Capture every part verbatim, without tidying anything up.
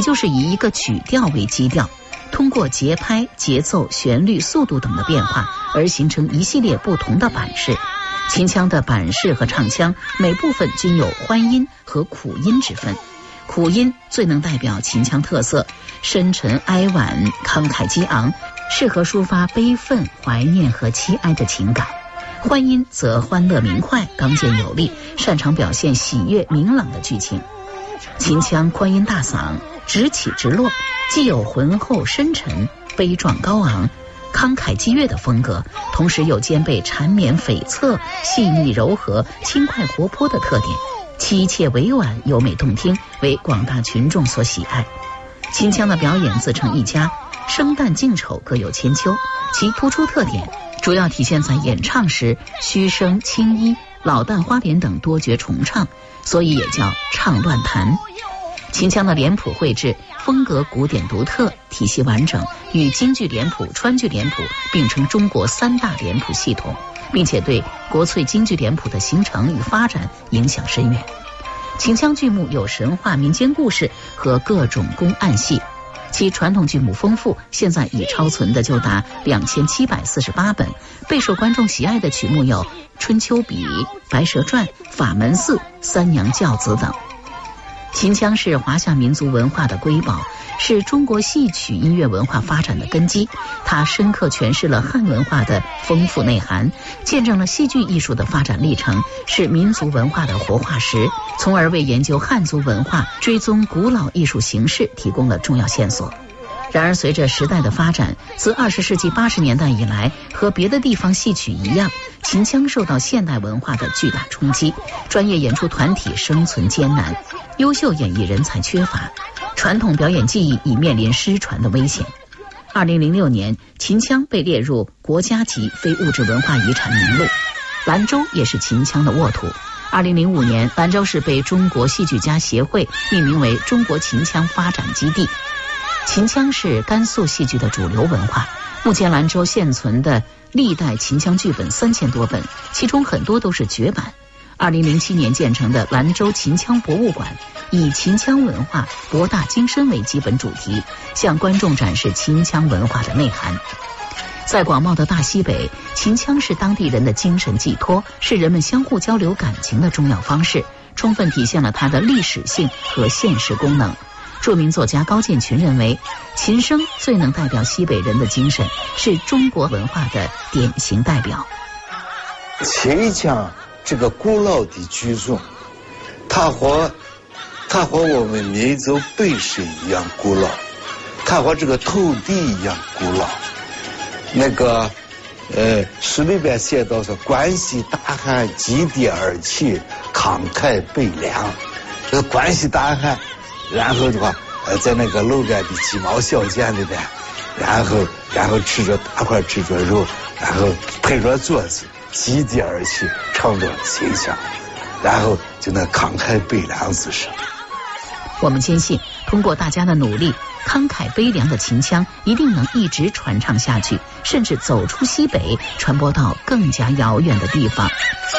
就是以一个曲调为基调，通过节拍、节奏、旋律、速度等的变化而形成一系列不同的版式。秦腔的版式和唱腔每部分均有欢音和苦音之分，苦音最能代表秦腔特色，深沉哀婉、慷慨激昂，适合抒发悲愤、怀念和凄哀的情感。欢音则欢乐明快、刚健有力，擅长表现喜悦明朗的剧情。秦腔宽音大嗓，直起直落，既有浑厚深沉、悲壮高昂、慷慨激越的风格，同时又兼备缠绵悱恻、细腻柔和、轻快活泼的特点，凄切委婉、优美动听，为广大群众所喜爱。秦腔的表演自成一家，生旦净丑各有千秋，其突出特点主要体现在演唱时虚声、轻衣、老旦花脸等多角重唱，所以也叫唱乱弹。秦腔的脸谱绘制风格古典独特，体系完整，与京剧脸谱、川剧脸谱并称中国三大脸谱系统，并且对国粹京剧脸谱的形成与发展影响深远。秦腔剧目有神话、民间故事和各种公案戏，其传统剧目丰富，现在已超存的就达两千七百四十八本。备受观众喜爱的曲目有《春秋笔》、《白蛇传》、《法门寺》、《三娘教子》等。秦腔是华夏民族文化的瑰宝，是中国戏曲音乐文化发展的根基。它深刻诠释了汉文化的丰富内涵，见证了戏剧艺术的发展历程，是民族文化的活化石，从而为研究汉族文化、追踪古老艺术形式提供了重要线索。然而随着时代的发展，自二十世纪八十年代以来，和别的地方戏曲一样，秦腔受到现代文化的巨大冲击，专业演出团体生存艰难，优秀演艺人才缺乏，传统表演技艺已面临失传的危险。二零零六年，秦腔被列入国家级非物质文化遗产名录，兰州也是秦腔的沃土。二零零五年，兰州市被中国戏剧家协会命名为中国秦腔发展基地。秦腔是甘肃戏剧的主流文化，目前兰州现存的历代秦腔剧本三千多本，其中很多都是绝版。二零零七年建成的兰州秦腔博物馆，以秦腔文化博大精深为基本主题，向观众展示秦腔文化的内涵。在广袤的大西北，秦腔是当地人的精神寄托，是人们相互交流感情的重要方式，充分体现了它的历史性和现实功能。著名作家高建群认为，秦声最能代表西北人的精神，是中国文化的典型代表。 秦腔这个古老的剧种，它和它和我们民族本身一样古老，它和这个土地一样古老。那个呃诗里边写到说，关西大汉急跌而起，慷慨悲凉。这个关西大汉，然后的话，呃，在那个楼杆的鸡毛小店里边，然后然后吃着大块吃着肉，然后拍着桌子，急跌而起，唱着秦腔，然后就那慷慨悲凉之声。 我们坚信，通过大家的努力，慷慨悲凉的秦腔一定能一直传唱下去，甚至走出西北，传播到更加遥远的地方。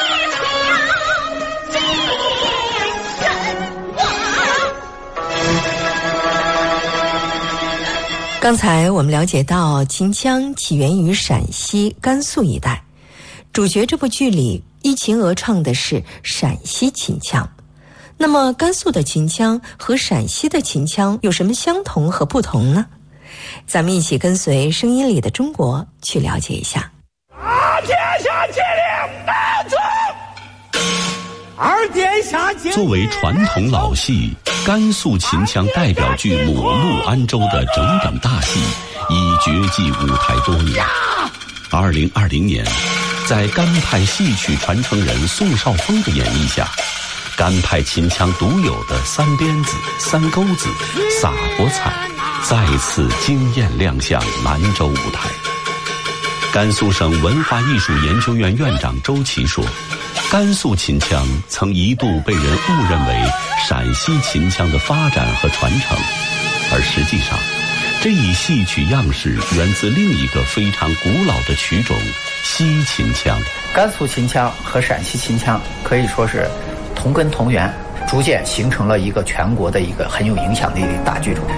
刚才我们了解到，秦腔起源于陕西、甘肃一带，主角这部剧里依琴而唱的是陕西秦腔。那么甘肃的秦腔和陕西的秦腔有什么相同和不同呢？咱们一起跟随声音里的中国去了解一下。 二殿下接令南走。二殿下接令。 作为传统老戏，甘肃秦腔代表剧目《陆安州》的整整大戏已绝迹舞台多年。二零二零年，在甘派戏曲传承人宋少峰的演绎下，甘派秦腔独有的三鞭子、三钩子、洒国彩再次惊艳亮相兰州舞台。甘肃省文化艺术研究院院长周琦说，甘肃秦腔曾一度被人误认为陕西秦腔的发展和传承，而实际上这一戏曲样式源自另一个非常古老的曲种西秦腔。 甘肃秦腔和陕西秦腔可以说是同根同源，逐渐形成了一个全国的一个很有影响力的大剧种。